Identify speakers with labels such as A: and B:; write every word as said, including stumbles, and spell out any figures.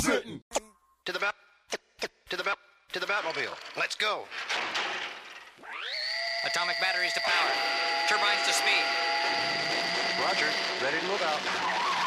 A: Trenton. To the bat, to the bat, to the Batmobile. Let's go.
B: Atomic batteries to power. Turbines to speed.
A: Roger. Ready to move out.